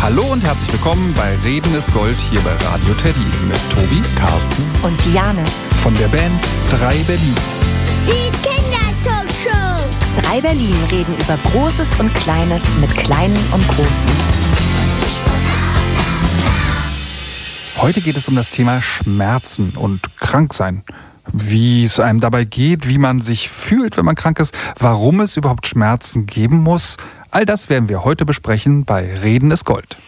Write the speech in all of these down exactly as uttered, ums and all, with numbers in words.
Hallo und herzlich willkommen bei Reden ist Gold hier bei Radio Teddy mit Tobi, Carsten und Diane von der Band drei Berlin. Die Kindertalkshow. drei Berlin reden über Großes und Kleines mit Kleinen und Großen. Heute geht es um das Thema Schmerzen und Kranksein. Wie es einem dabei geht, wie man sich fühlt, wenn man krank ist, warum es überhaupt Schmerzen geben muss. All das werden wir heute besprechen bei Reden ist Gold.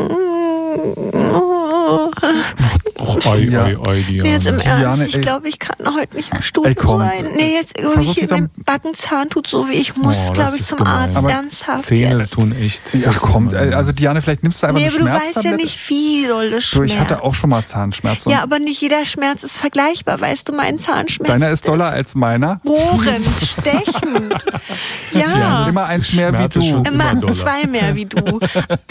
Och, oi, oi, oi, Diane. Jetzt im Diane, Ernst, ich ey. glaube, ich kann heute nicht im Studio Ey, komm. sein. Nee, jetzt Versuch irgendwie dich mein doch- Backenzahn tut so weh. Ich muss, Oh, glaube das ich, ist zum gemein. Arzt. Aber Ernsthaft Zähne jetzt. tun echt. Ja, das ist komm, immer- also Diane, vielleicht nimmst du einfach Nee, eine aber du weißt ja Schmerztablette. nicht, wie dolle Du, Schmerz. ich hatte auch schon mal Zahnschmerzen. Ja, aber nicht jeder Schmerz ist vergleichbar. Weißt du, mein Zahnschmerz Deiner ist doller als meiner. bohrend, stechend. Ja, Immer eins mehr wie Schmerz ist du. schon immer immer doller. zwei mehr wie du.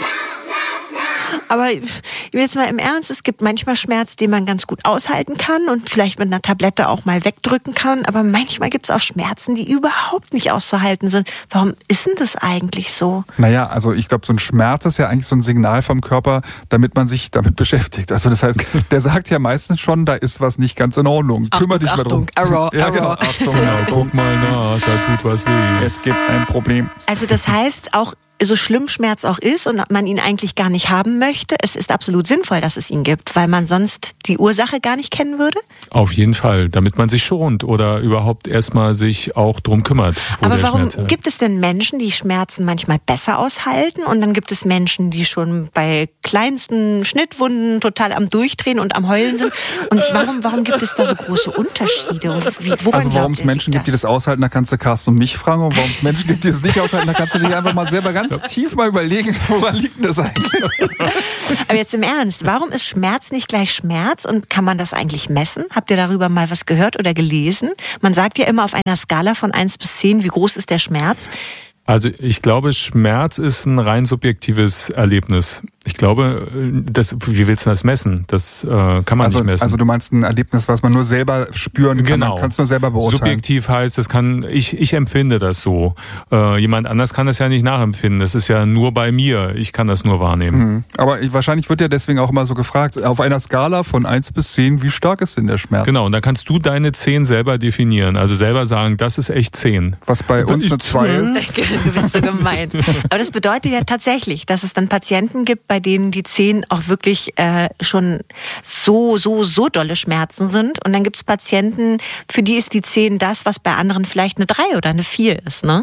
Aber jetzt mal im Ernst, es gibt manchmal Schmerz, den man ganz gut aushalten kann und vielleicht mit einer Tablette auch mal wegdrücken kann. Aber manchmal gibt es auch Schmerzen, die überhaupt nicht auszuhalten sind. Warum ist denn das eigentlich so? Naja, also ich glaube, so ein Schmerz ist ja eigentlich so ein Signal vom Körper, damit man sich damit beschäftigt. Also das heißt, der sagt ja meistens schon, da ist was nicht ganz in Ordnung. Kümmer dich mal drum. Error, Ja, genau. Error. Achtung, Genau, Achtung. guck mal nach, da tut was weh. Es gibt ein Problem. Also das heißt, auch so schlimm Schmerz auch ist und man ihn eigentlich gar nicht haben möchte, es ist absolut sinnvoll, dass es ihn gibt, weil man sonst die Ursache gar nicht kennen würde. Auf jeden Fall, damit man sich schont oder überhaupt erstmal sich auch drum kümmert. Wo Aber der warum Schmerz herkommt. gibt es denn Menschen, die Schmerzen manchmal besser aushalten und dann gibt es Menschen, die schon bei kleinsten Schnittwunden total am Durchdrehen und am Heulen sind? Und warum, warum gibt es da so große Unterschiede? Und wie, woran Also warum es glaubt ihr, Menschen liegt gibt, die das aushalten, da kannst du Carsten und mich fragen. Und warum es Menschen gibt, die es nicht aushalten, da kannst du dich einfach mal selber ganz tief mal überlegen, woran liegt denn das eigentlich? Aber jetzt im Ernst, warum ist Schmerz nicht gleich Schmerz und kann man das eigentlich messen? Habt ihr darüber mal was gehört oder gelesen? Man sagt ja immer auf einer Skala von eins bis zehn, wie groß ist der Schmerz? Also ich glaube, Schmerz ist ein rein subjektives Erlebnis. Ich glaube, das, wie willst du das messen? Das äh, kann man Also, nicht messen. also du meinst ein Erlebnis, was man nur selber spüren kann, Genau. man kann es nur selber beurteilen. Subjektiv heißt, das kann ich ich empfinde das so. Äh, jemand anders kann das ja nicht nachempfinden. Das ist ja nur bei mir. Ich kann das nur wahrnehmen. Mhm. Aber ich, wahrscheinlich wird ja deswegen auch immer so gefragt, auf einer Skala von eins bis zehn, wie stark ist denn der Schmerz? Genau. Und dann kannst du deine zehn selber definieren. Also selber sagen, das ist echt zehn. Was bei uns ich eine zwei ist. Du bist so gemein. Aber das bedeutet ja tatsächlich, dass es dann Patienten gibt, bei denen die zehn auch wirklich äh, schon so, so, so dolle Schmerzen sind. Und dann gibt es Patienten, für die ist die zehn das, was bei anderen vielleicht eine drei oder eine vier ist, ne?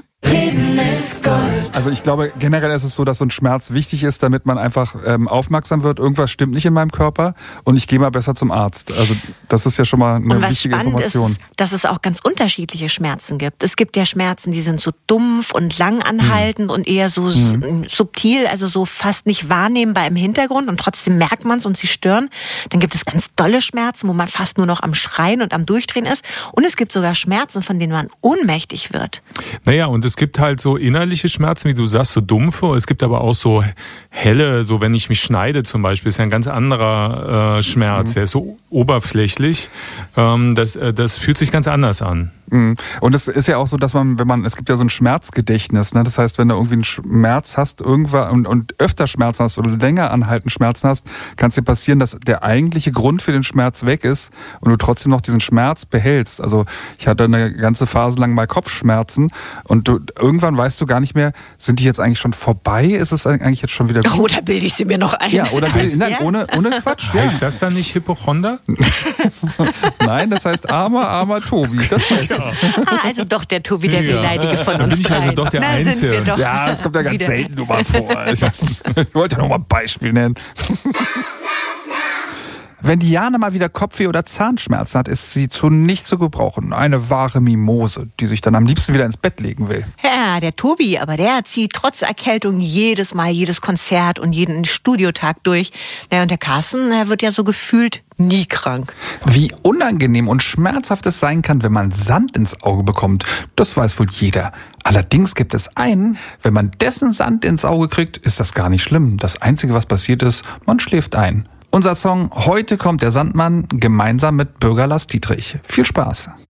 Also ich glaube, generell ist es so, dass so ein Schmerz wichtig ist, damit man einfach ähm, aufmerksam wird. Irgendwas stimmt nicht in meinem Körper und ich gehe mal besser zum Arzt. Also das ist ja schon mal eine Und was wichtige spannend Information. ist, dass es auch ganz unterschiedliche Schmerzen gibt. Es gibt ja Schmerzen, die sind so dumpf und lang anhaltend und eher so Mhm. subtil, also so fast nicht wahrnehmbar im Hintergrund und trotzdem merkt man es und sie stören. Dann gibt es ganz dolle Schmerzen, wo man fast nur noch am Schreien und am Durchdrehen ist. Und es gibt sogar Schmerzen, von denen man ohnmächtig wird. Naja, und es gibt halt so innerliche Schmerzen, wie du sagst, so dumpfe. Es gibt aber auch so helle, so wenn ich mich schneide zum Beispiel, ist ja ein ganz anderer äh, Schmerz. Der ist so oberflächlich. Ähm, das, äh, das fühlt sich ganz anders an. Mhm. Und es ist ja auch so, dass man, wenn man, es gibt ja so ein Schmerzgedächtnis, ne? Das heißt, wenn du irgendwie einen Schmerz hast, irgendwann und, und öfter Schmerzen hast oder länger anhaltend Schmerzen hast, kann es dir passieren, dass der eigentliche Grund für den Schmerz weg ist und du trotzdem noch diesen Schmerz behältst. Also ich hatte eine ganze Phase lang mal Kopfschmerzen und du, irgendwann weißt du gar nicht mehr, sind die jetzt eigentlich schon vorbei? Ist es eigentlich jetzt schon wieder gut? Oder bilde ich sie mir noch ein? Ja, oder Heißt, nein, ja? ohne, ohne Quatsch. Ja. Heißt das dann nicht Hypochonder? Nein, das heißt armer, armer Tobi. Das heißt es. Ah, also doch der Tobi, der Ja. Wehleidige von Dann uns bin ich also dreien. doch der Na, sind Einzige. wir doch Ja, das kommt ja ganz wieder. selten nur mal vor. Ich, ich wollte nur mal ein Beispiel nennen. Wenn Diane mal wieder Kopfweh oder Zahnschmerzen hat, ist sie zu nichts zu gebrauchen. Eine wahre Mimose, die sich dann am liebsten wieder ins Bett legen will. Ja, der Tobi, aber der zieht trotz Erkältung jedes Mal, jedes Konzert und jeden Studiotag durch. Naja, und der Carsten, der wird ja so gefühlt nie krank. Wie unangenehm und schmerzhaft es sein kann, wenn man Sand ins Auge bekommt, das weiß wohl jeder. Allerdings gibt es einen, wenn man dessen Sand ins Auge kriegt, ist das gar nicht schlimm. Das Einzige, was passiert ist, man schläft ein. Unser Song Heute kommt der Sandmann gemeinsam mit Bürger Lars Dietrich. Viel Spaß!